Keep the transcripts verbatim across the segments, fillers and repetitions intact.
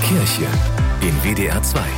Kirche in W D R zwei.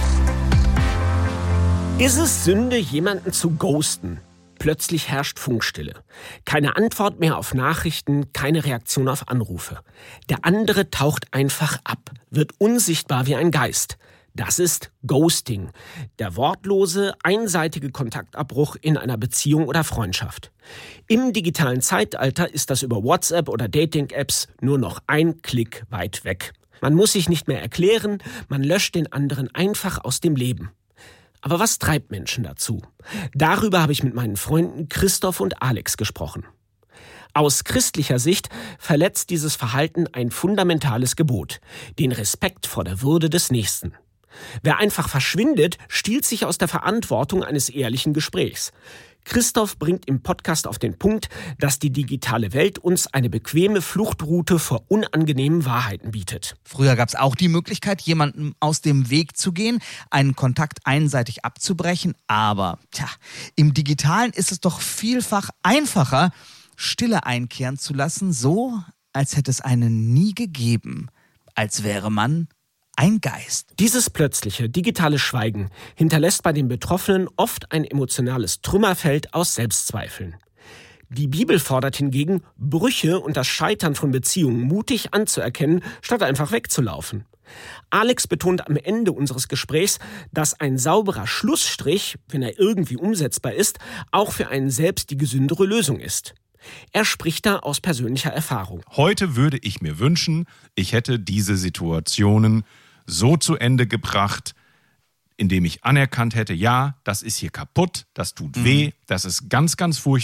Ist es Sünde, jemanden zu ghosten? Plötzlich herrscht Funkstille. Keine Antwort mehr auf Nachrichten, keine Reaktion auf Anrufe. Der andere taucht einfach ab, wird unsichtbar wie ein Geist. Das ist Ghosting, der wortlose, einseitige Kontaktabbruch in einer Beziehung oder Freundschaft. Im digitalen Zeitalter ist das über WhatsApp oder Dating-Apps nur noch ein Klick weit weg. Man muss sich nicht mehr erklären, man löscht den anderen einfach aus dem Leben. Aber was treibt Menschen dazu? Darüber habe ich mit meinen Freunden Christoph und Alex gesprochen. Aus christlicher Sicht verletzt dieses Verhalten ein fundamentales Gebot, den Respekt vor der Würde des Nächsten. Wer einfach verschwindet, stiehlt sich aus der Verantwortung eines ehrlichen Gesprächs. Christoph bringt im Podcast auf den Punkt, dass die digitale Welt uns eine bequeme Fluchtroute vor unangenehmen Wahrheiten bietet. Früher gab es auch die Möglichkeit, jemandem aus dem Weg zu gehen, einen Kontakt einseitig abzubrechen. Aber tja, im Digitalen ist es doch vielfach einfacher, Stille einkehren zu lassen, so als hätte es einen nie gegeben, als wäre man ein Geist. Dieses plötzliche digitale Schweigen hinterlässt bei den Betroffenen oft ein emotionales Trümmerfeld aus Selbstzweifeln. Die Bibel fordert hingegen, Brüche und das Scheitern von Beziehungen mutig anzuerkennen, statt einfach wegzulaufen. Alex betont am Ende unseres Gesprächs, dass ein sauberer Schlussstrich, wenn er irgendwie umsetzbar ist, auch für einen selbst die gesündere Lösung ist. Er spricht da aus persönlicher Erfahrung. Heute würde ich mir wünschen, ich hätte diese Situationen so zu Ende gebracht, indem ich anerkannt hätte, ja, das ist hier kaputt, das tut weh, das ist ganz, ganz furchtbar.